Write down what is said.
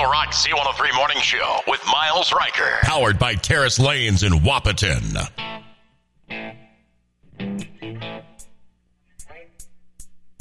Rock C103 Morning Show with Miles Riker. Powered by Terrace Lanes in Wapaton.